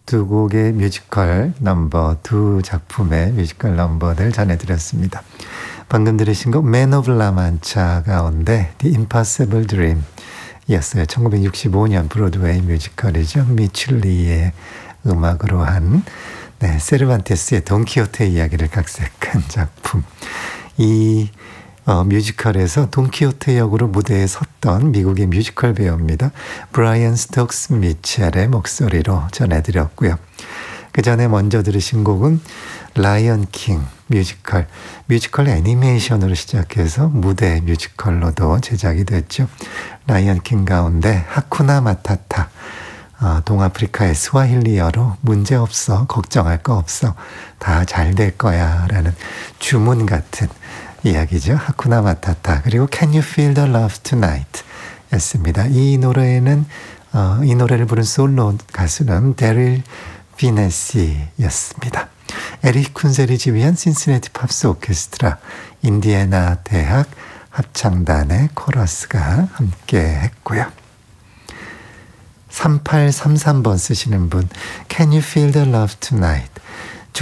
두 곡의 뮤지컬 넘버, 두 작품의 뮤지컬 넘버들 전해드렸습니다. 방금 들으신 곡 Man of La Mancha 가운데 The Impossible Dream 이었어요. 1965년 브로드웨이 뮤지컬이죠. 미출리의 음악으로 한 세르반테스의 돈키호테 이야기를 각색한 작품. 이 뮤지컬에서 돈키호테 역으로 무대에 섰던 미국의 뮤지컬 배우입니다. 브라이언 스톡스 미첼의 목소리로 전해드렸고요. 그 전에 먼저 들으신 곡은 라이언 킹 뮤지컬 애니메이션으로 시작해서 무대 뮤지컬로도 제작이 됐죠. 라이언 킹 가운데 하쿠나 마타타, 동아프리카의 스와힐리어로 문제없어, 걱정할 거 없어, 다 잘 될 거야 라는 주문 같은 이야기죠. 하쿠나 마타타. 그리고 Can You Feel the Love Tonight 였습니다. 이 노래를 부른 솔로 가수는 데릴 비네시였습니다. 에릭 쿤셀이 지휘한 신시내티 팝스 오케스트라, 인디애나 대학 합창단의 코러스가 함께 했고요. 3833번 쓰시는 분, Can you feel the love tonight?